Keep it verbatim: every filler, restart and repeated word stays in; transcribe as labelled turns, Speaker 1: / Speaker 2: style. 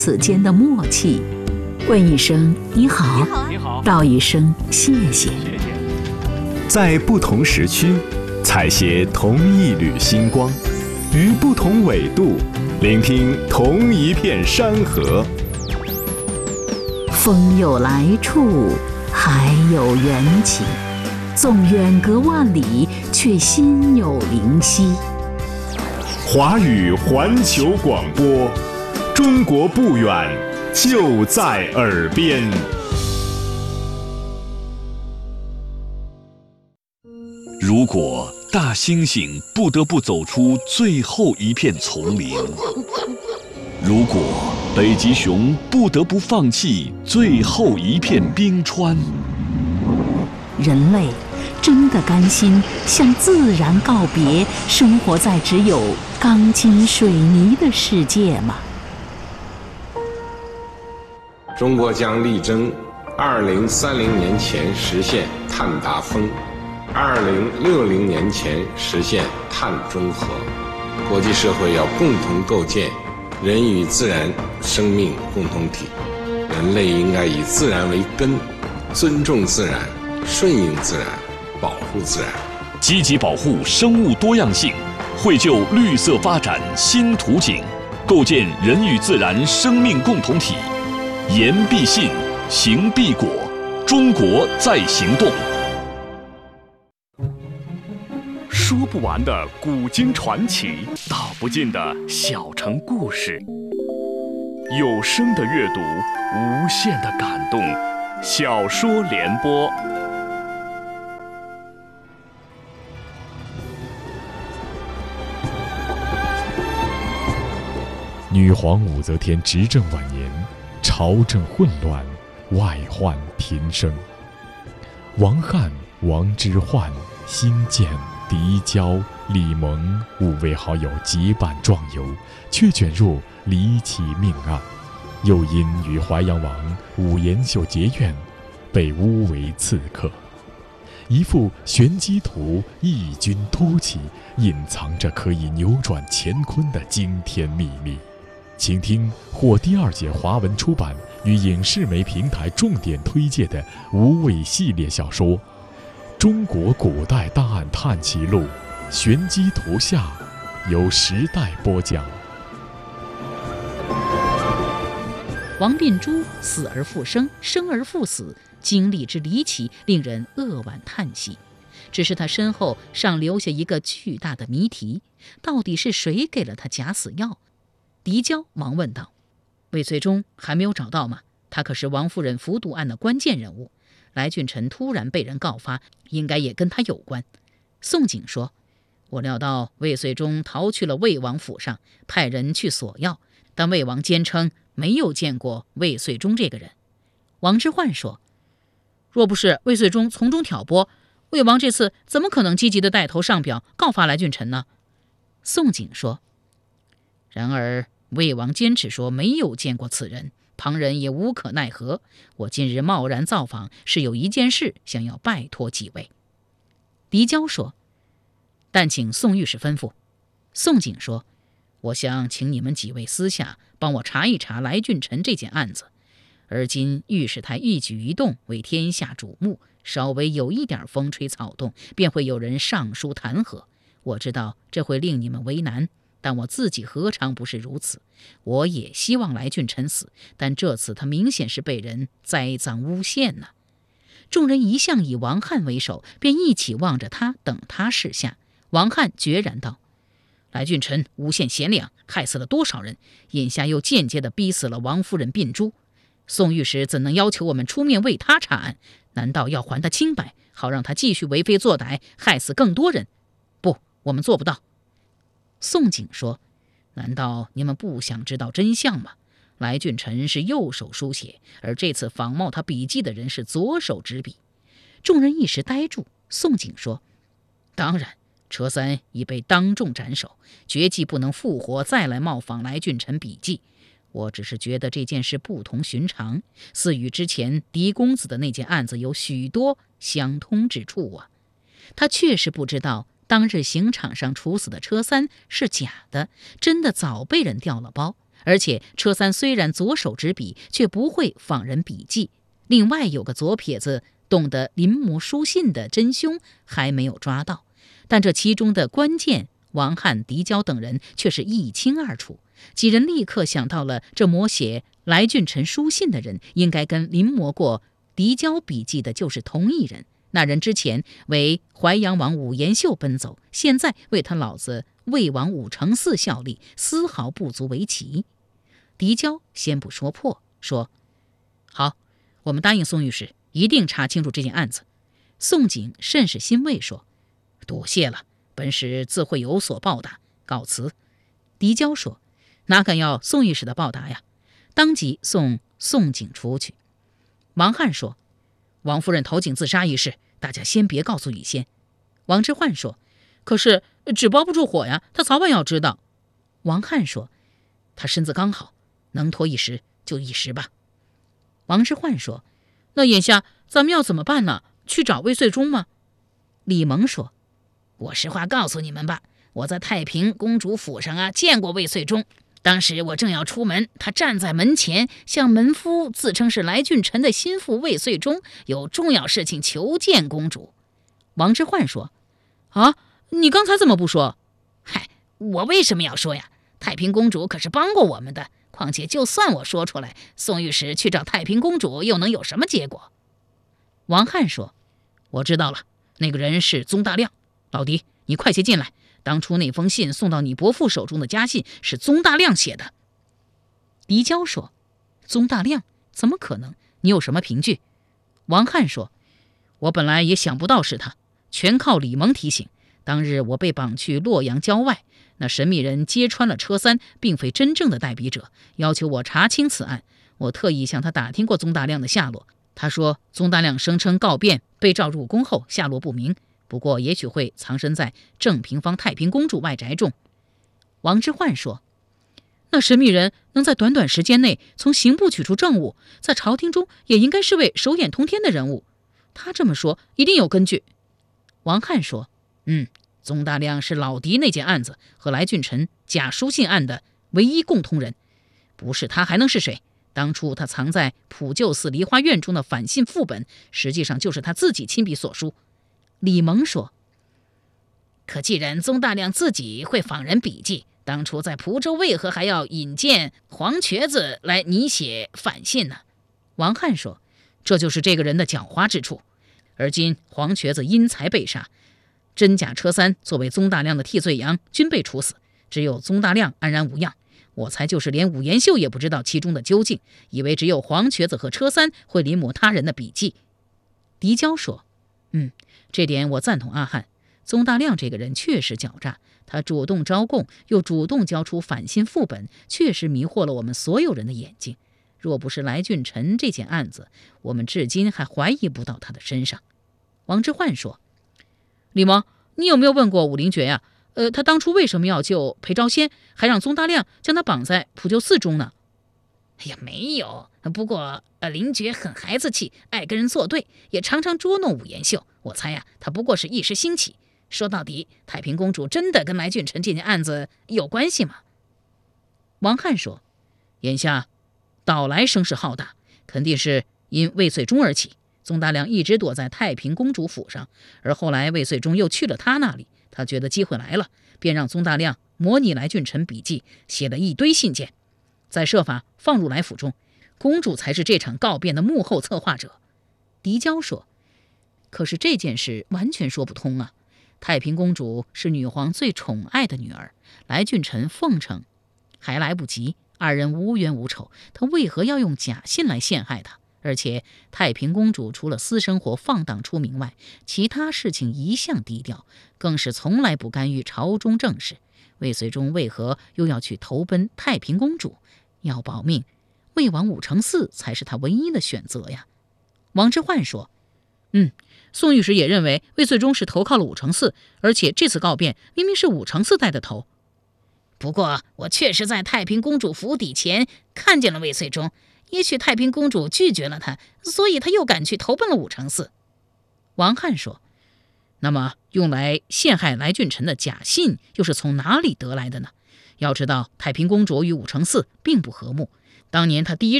Speaker 1: 此间的默契。问一声你好，
Speaker 2: 你好，
Speaker 1: 道一声谢谢。
Speaker 2: 谢谢。
Speaker 3: 在不同时区，采撷同一缕星光，于不同纬度，聆听同一片山河。
Speaker 1: 风有来处，海有缘起，纵远隔万里，却心有灵犀。
Speaker 3: 华语环球广播，中国不远，就在耳边。
Speaker 4: 如果大猩猩不得不走出最后一片丛林，如果北极熊不得不放弃最后一片冰川，
Speaker 1: 人类真的甘心向自然告别，生活在只有钢筋水泥的世界吗？
Speaker 5: 中国将力争二零三零年前实现碳达峰，二零六零年前实现碳中和。国际社会要共同构建人与自然生命共同体，人类应该以自然为根，尊重自然，顺应自然，保护自然，
Speaker 4: 积极保护生物多样性，绘就绿色发展新图景，构建人与自然生命共同体。言必信，行必果，中国在行动。
Speaker 2: 说不完的古今传奇，道不尽的小城故事。有声的阅读，无限的感动。小说联播。
Speaker 6: 女皇武则天执政晚年，朝政混乱，外患频生。王翰、王之涣、辛渐、狄娇、李蒙五位好友结伴壮游，却卷入离奇命案，又因与淮阳王武延秀结怨，被诬为刺客。一幅玄机图异军突起，隐藏着可以扭转乾坤的惊天秘密。请听获第二届华文出版与影视媒平台重点推介的无畏系列小说《中国古代大案探奇录》玄机图下，由时代播讲。
Speaker 7: 王秉珠死而复生，生而复死，经历之离奇，令人扼腕叹息。只是他身后尚留下一个巨大的谜题：到底是谁给了他假死药？狄娇忙问道：“魏绥忠还没有找到吗？他可是王夫人服毒案的关键人物。来俊臣突然被人告发，应该也跟他有关。”宋璟说：“我料到魏绥忠逃去了魏王府上，派人去索要，但魏王坚称没有见过魏绥忠这个人。”王之涣说：“若不是魏绥忠从中挑拨，魏王这次怎么可能积极地带头上表告发来俊臣呢？”宋璟说：“然而魏王坚持说没有见过此人，旁人也无可奈何。我今日贸然造访，是有一件事想要拜托几位。”狄娇说：“但请宋御史吩咐。”宋璟说：“我想请你们几位私下帮我查一查来俊臣这件案子。而今御史台一举一动为天下瞩目，稍微有一点风吹草动，便会有人上书弹劾。我知道这会令你们为难，但我自己何尝不是如此？我也希望来俊臣死，但这次他明显是被人栽赃诬陷呢。”众人一向以王翰为首，便一起望着他，等他示下。王翰决然道：“来俊臣诬陷贤良，害死了多少人，眼下又间接地逼死了王夫人秉珠。宋御史怎能要求我们出面为他查案？难道要还他清白，好让他继续为非作歹，害死更多人？不，我们做不到。”宋璟说：“难道你们不想知道真相吗？来俊臣是右手书写，而这次仿冒他笔迹的人是左手执笔。”众人一时呆住。宋璟说：“当然，车三已被当众斩首，绝技不能复活再来冒仿来俊臣笔迹。我只是觉得这件事不同寻常，似与之前狄公子的那件案子有许多相通之处啊。”他确实不知道当日刑场上处死的车三是假的，真的早被人调了包， 而且车三虽然左手执笔，却不会仿人笔记。另外有个左撇子懂得临摹书信的真凶还没有抓到，但这其中的关键，王翰、狄娇等人却是一清二楚。几人立刻想到了，这摹写来俊臣书信的人应该跟临摹过狄娇笔记的就是同一人。那人之前为淮阳王武延秀奔走，现在为他老子魏王武承嗣效力，丝毫不足为奇。狄娇先不说破，说：好，我们答应宋御史，一定查清楚这件案子。宋璟甚是欣慰，说：多谢了，本使自会有所报答，告辞。狄娇说：哪敢要宋御史的报答呀？当即送宋璟出去。王翰说：王夫人投井自杀一事，大家先别告诉乙先。王之涣说：可是纸包不住火呀，他早晚要知道。王翰说：他身子刚好，能拖一时就一时吧。王之涣说：那眼下咱们要怎么办呢？去找魏遂忠吗？李蒙说：我实话告诉你们吧，我在太平公主府上啊见过魏遂忠。当时我正要出门，他站在门前，向门夫自称是来俊臣的心腹魏遂忠，有重要事情求见公主。王之涣说：啊，你刚才怎么不说？嗨，我为什么要说呀？太平公主可是帮过我们的，况且就算我说出来，宋御史去找太平公主又能有什么结果？王翰说：我知道了，那个人是宗大亮。老狄，你快些进来，当初那封信送到你伯父手中的家信是宗大亮写的。狄娇说：宗大亮？怎么可能？你有什么凭据？王翰说：我本来也想不到是他，全靠李蒙提醒。当日我被绑去洛阳郊外，那神秘人揭穿了车三并非真正的代笔者，要求我查清此案。我特意向他打听过宗大亮的下落，他说宗大亮声称告变被召入宫后下落不明，不过也许会藏身在正平坊太平公主外宅中。王之涣说：那神秘人能在短短时间内从刑部取出证物，在朝廷中也应该是位手眼通天的人物，他这么说一定有根据。王翰说：嗯，宗大亮是老狄那件案子和来俊臣假书信案的唯一共同人，不是他还能是谁？当初他藏在普救寺梨花院中的反信副本，实际上就是他自己亲笔所书。李蒙说：可既然宗大亮自己会仿人笔记，当初在蒲州为何还要引荐黄瘸子来拟写反信呢？王翰说：这就是这个人的狡猾之处。而今黄瘸子因财被杀，真假车三作为宗大亮的替罪羊均被处死，只有宗大亮安然无恙。我猜就是连武延秀也不知道其中的究竟，以为只有黄瘸子和车三会临摹他人的笔记。狄娇说：嗯，这点我赞同阿翰。宗大亮这个人确实狡诈，他主动招供，又主动交出反信副本，确实迷惑了我们所有人的眼睛。若不是来俊臣这件案子，我们至今还怀疑不到他的身上。王之涣说：李蒙，你有没有问过武陵爵呀？呃，他当初为什么要救裴昭先，还让宗大亮将他绑在普救寺中呢？哎呀，没有。不过呃，林爵很孩子气，爱跟人作对，也常常捉弄武延秀。我猜呀，他不过是一时兴起。说到底，太平公主真的跟来俊臣这件案子有关系吗？王翰说：眼下岛来声势浩大，肯定是因魏遂忠而起。宗大亮一直躲在太平公主府上，而后来魏遂忠又去了他那里，他觉得机会来了，便让宗大亮模拟来俊臣笔记，写了一堆信件，再设法放入来府中。公主才是这场告变的幕后策划者。狄娇说：可是这件事完全说不通啊！太平公主是女皇最宠爱的女儿，来俊臣奉承还来不及，二人无冤无仇，他为何要用假信来陷害她？而且太平公主除了私生活放荡出名外，其他事情一向低调，更是从来不干预朝中政事。魏遂忠为何又要去投奔太平公主？要保命，魏王武承嗣才是他唯一的选择呀。王之涣说：嗯，宋御史也认为魏遂忠是投靠了武承嗣，而且这次告变明明是武承嗣带的头。不过我确实在太平公主府邸前看见了魏遂忠，也许太平公主拒绝了他，所以他又赶去投奔了武承嗣。王翰说：那么用来陷害来俊臣的假信又是从哪里得来的呢？ 要知道，太平公主与武承嗣并不和睦。当年他第一